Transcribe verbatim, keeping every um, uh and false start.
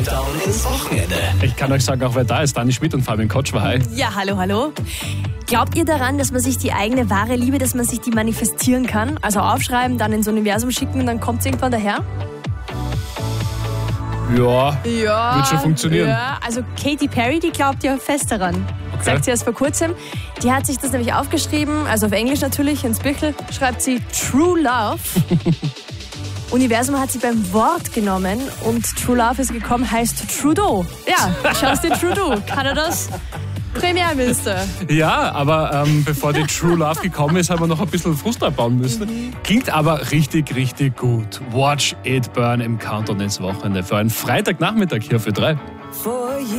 Countdown ins Wochenende. Ich kann euch sagen, auch wer da ist, Dani Schmidt und Fabian Kotschwer. Hi. Ja, hallo, hallo. Glaubt ihr daran, dass man sich die eigene wahre Liebe, dass man sich die manifestieren kann? Also aufschreiben, dann ins Universum schicken und dann kommt es irgendwann daher? Ja, Ja. wird schon funktionieren. Ja, also Katy Perry, die glaubt ja fest daran. Okay. Sagt sie erst vor kurzem. Die hat sich das nämlich aufgeschrieben, also auf Englisch natürlich, ins Büchel schreibt sie True Love. Universum hat sie beim Wort genommen und True Love ist gekommen, heißt Trudeau. Ja, schaust dir Trudeau. Kann er das? Premierminister. Ja, aber ähm, bevor die True Love gekommen ist, haben wir noch ein bisschen Frust abbauen müssen. Klingt aber richtig, richtig gut. Watch It Burn im Countdown ins Wochenende für einen Freitagnachmittag hier für drei.